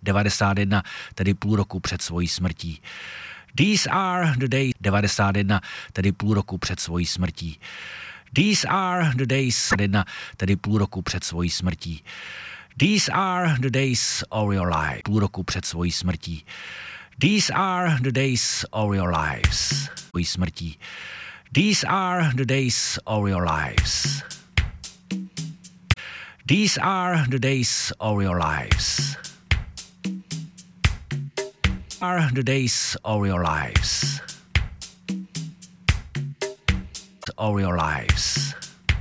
91, tedy půl roku před svojí smrtí. These are the days 91, tedy půl roku před svojí smrtí. These are the days 1, tedy půl roku před svojí smrtí. These are the days of your life. Půl roku před svojí smrtí. These are the days of your lives. Svojí smrtí. These are the days of your lives. These are the days of your lives. Are the days of your lives. Of your lives.